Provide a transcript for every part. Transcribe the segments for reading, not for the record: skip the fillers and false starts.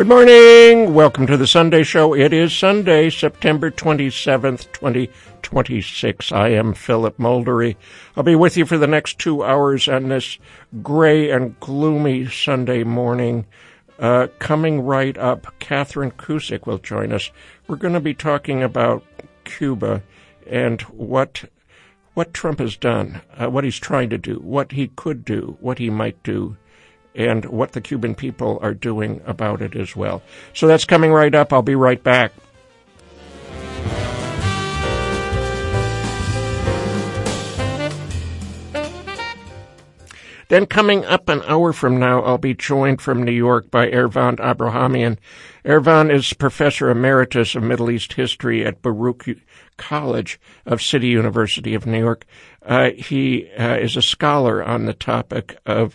Good morning. Welcome to the Sunday Show. It is Sunday, September 27th, 2026. I am Philip Muldery. I'll be with you for the next 2 hours on this gray and gloomy Sunday morning. Coming right up, Catherine Cusick will join us. We're going to be talking about Cuba and what Trump has done, what he's trying to do, what he could do, what he might do, and what the Cuban people are doing about it as well. So that's coming right up. I'll be right back. Then coming up an hour from now, I'll be joined from New York by Ervan Abrahamian. Ervan is Professor Emeritus of Middle East History at Baruch College of City University of New York. He is a scholar on the topic of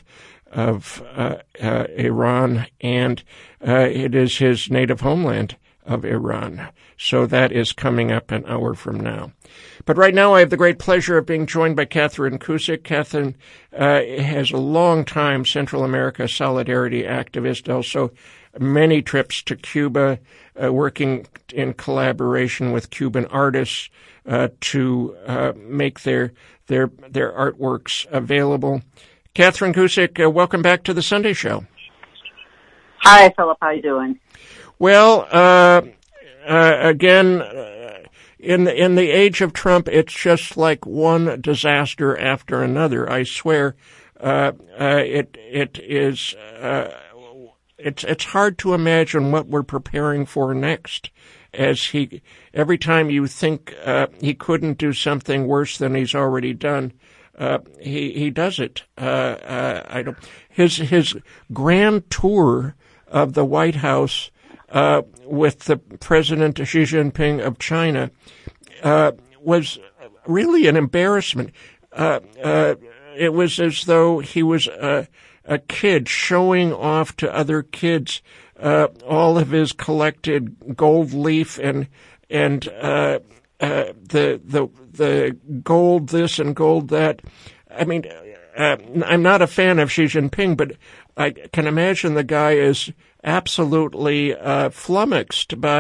Iran, and it is his native homeland of Iran. So that is coming up an hour from now. But right now I have the great pleasure of being joined by Catherine Cusick. Catherine has a long-time Central America solidarity activist, also many trips to Cuba, working in collaboration with Cuban artists to make their artworks available. Catherine Cusick, welcome back to the Sunday Show. Hi, Philip. How you doing? Well, again, in the age of Trump, it's just like one disaster after another. I swear, it's hard to imagine what we're preparing for next. As every time you think he couldn't do something worse than he's already done, he does it. His grand tour of the White House with the President Xi Jinping of China was really an embarrassment. It was as though he was a kid showing off to other kids all of his collected gold leaf and the gold this and gold that. I mean, I'm not a fan of Xi Jinping, but I can imagine the guy is absolutely flummoxed by